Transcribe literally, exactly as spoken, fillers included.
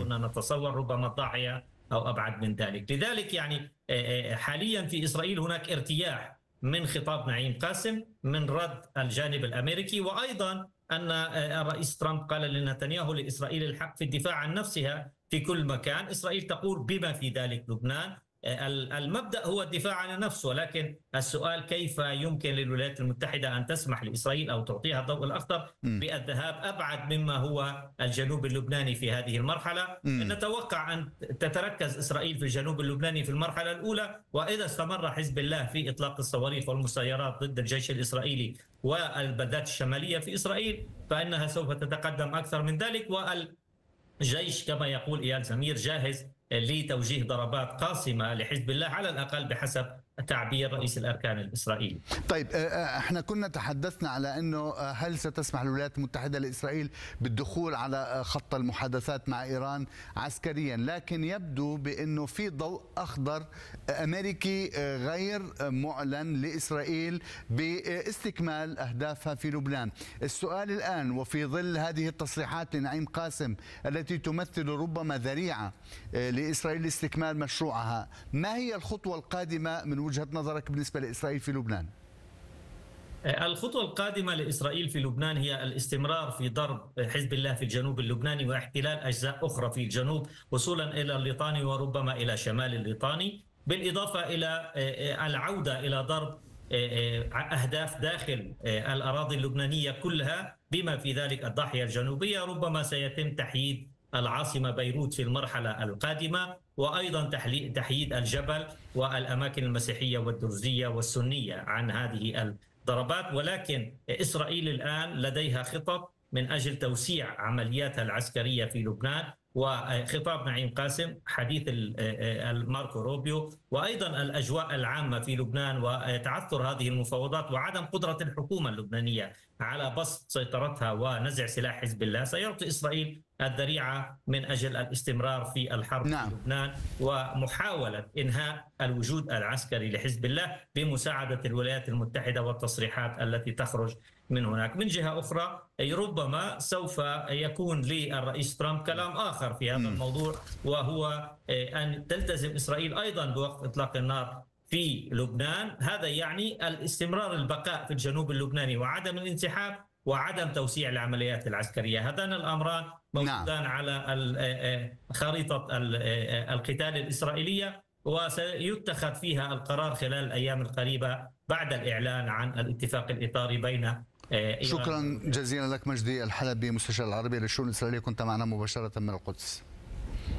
كنا نتصور، ربما الضاحية أو أبعد من ذلك. لذلك يعني حاليا في إسرائيل هناك ارتياح من خطاب نعيم قاسم، من رد الجانب الأمريكي، وأيضا أن الرئيس ترامب قال لنتنياهو لإسرائيل الحق في الدفاع عن نفسها في كل مكان. إسرائيل تقول بما في ذلك لبنان. المبدأ هو الدفاع عن النفس، ولكن السؤال كيف يمكن للولايات المتحدة أن تسمح لإسرائيل أو تعطيها الضوء الأخضر بالذهاب أبعد مما هو الجنوب اللبناني في هذه المرحلة. م. نتوقع أن تتركز إسرائيل في الجنوب اللبناني في المرحلة الأولى، وإذا استمر حزب الله في إطلاق الصواريخ والمسيرات ضد الجيش الإسرائيلي والبلدات الشمالية في إسرائيل فإنها سوف تتقدم أكثر من ذلك. والجيش كما يقول إيال زمير جاهز لتوجيه ضربات قاصمة لحزب الله على الأقل بحسب تعبير رئيس الأركان الإسرائيلي. طيب احنا كنا تحدثنا على أنه هل ستسمح الولايات المتحدة لإسرائيل بالدخول على خط المحادثات مع إيران عسكريا، لكن يبدو بأنه في ضوء أخضر أمريكي غير معلن لإسرائيل باستكمال أهدافها في لبنان. السؤال الآن وفي ظل هذه التصريحات لنعيم قاسم التي تمثل ربما ذريعة لإسرائيل لاستكمال مشروعها، ما هي الخطوة القادمة من وجهة نظرك بالنسبة لإسرائيل في لبنان؟ الخطوة القادمة لإسرائيل في لبنان هي الاستمرار في ضرب حزب الله في الجنوب اللبناني واحتلال أجزاء أخرى في الجنوب وصولا إلى الليطاني وربما إلى شمال الليطاني، بالإضافة إلى العودة إلى ضرب أهداف داخل الأراضي اللبنانية كلها بما في ذلك الضاحية الجنوبية. ربما سيتم تحييد العاصمة بيروت في المرحلة القادمة، وأيضا تحييد الجبل والأماكن المسيحية والدرزية والسنية عن هذه الضربات. ولكن إسرائيل الآن لديها خطط من أجل توسيع عملياتها العسكرية في لبنان، وخطاب نعيم قاسم، حديث ماركو روبيو، وأيضا الأجواء العامة في لبنان وتعثر هذه المفاوضات وعدم قدرة الحكومة اللبنانية على بسط سيطرتها ونزع سلاح حزب الله سيعطي إسرائيل الذريعة من أجل الاستمرار في الحرب نعم. في لبنان ومحاولة إنهاء الوجود العسكري لحزب الله بمساعدة الولايات المتحدة والتصريحات التي تخرج من هناك. من جهة أخرى ربما سوف يكون للرئيس ترامب كلام آخر في هذا م. الموضوع، وهو أن تلتزم إسرائيل أيضا بوقف إطلاق النار في لبنان. هذا يعني الاستمرار البقاء في الجنوب اللبناني وعدم الانسحاب وعدم توسيع العمليات العسكرية. هذان الأمران موجودان نعم. على خريطة القتال الإسرائيلية، وسيتخذ فيها القرار خلال الأيام القريبة بعد الإعلان عن الاتفاق الإطاري بين إيران. شكرا جزيلا لك مجدي الحلبي، مستشار العربي للشؤون الإسرائيلية، كنت معنا مباشرة من القدس.